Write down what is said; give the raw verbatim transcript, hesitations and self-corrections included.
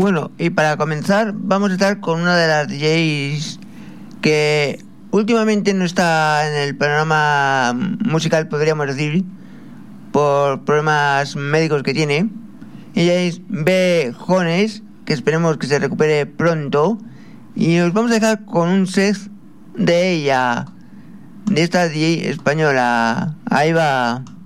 Bueno, y para comenzar vamos a estar con una de las D Js que últimamente no está en el panorama musical, podríamos decir, por problemas médicos que tiene. Ella es B. Jones, que esperemos que se recupere pronto. Y os vamos a dejar con un set de ella, de esta D J española. Ahí va.